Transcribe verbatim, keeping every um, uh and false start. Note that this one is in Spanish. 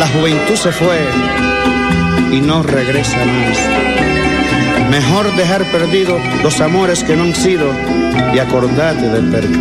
La juventud se fue y no regresa más. Mejor dejar perdidos los amores que no han sido y acordate del percal.